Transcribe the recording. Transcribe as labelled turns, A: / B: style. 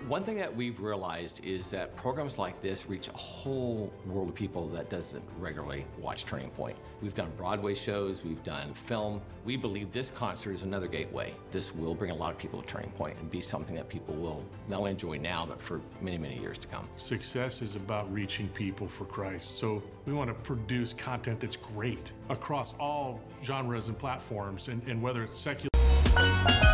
A: One thing that we've realized is that programs like this reach a whole world of people that doesn't regularly watch Turning Point. We've done Broadway shows, we've done film. We believe this concert is another gateway. This will bring a lot of people to Turning Point and be something that people will not only enjoy now, but for many, many years to come.
B: Success is about reaching people for Christ. So we want to produce content that's great across all genres and platforms, and whether it's secular